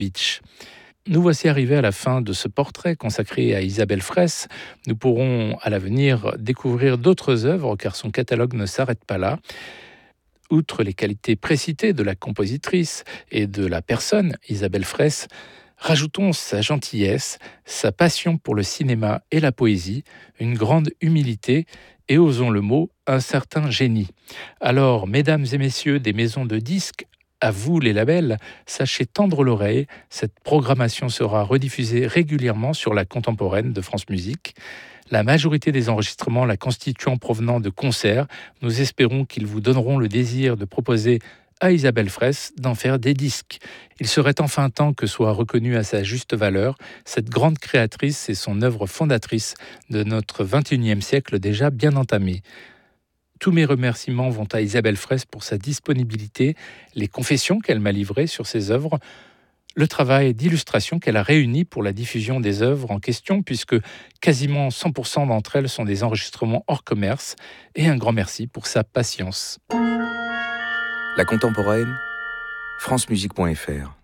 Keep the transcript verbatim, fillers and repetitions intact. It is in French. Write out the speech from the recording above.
Beach. Nous voici arrivés à la fin de ce portrait consacré à Isabelle Fraisse. Nous pourrons à l'avenir découvrir d'autres œuvres car son catalogue ne s'arrête pas là. Outre les qualités précitées de la compositrice et de la personne Isabelle Fraisse, rajoutons sa gentillesse, sa passion pour le cinéma et la poésie, une grande humilité et, osons le mot, un certain génie. Alors, mesdames et messieurs des maisons de disques, à vous les labels, sachez tendre l'oreille, cette programmation sera rediffusée régulièrement sur la contemporaine de France Musique. La majorité des enregistrements la constituant provenant de concerts, nous espérons qu'ils vous donneront le désir de proposer à Isabelle Fraisse d'en faire des disques. Il serait enfin temps que soit reconnue à sa juste valeur cette grande créatrice et son œuvre fondatrice de notre vingt et unième siècle déjà bien entamé. Tous mes remerciements vont à Isabelle Fraisse pour sa disponibilité, les confessions qu'elle m'a livrées sur ses œuvres, le travail d'illustration qu'elle a réuni pour la diffusion des œuvres en question, puisque quasiment cent pour cent d'entre elles sont des enregistrements hors commerce, et un grand merci pour sa patience. La contemporaine, francemusique point f r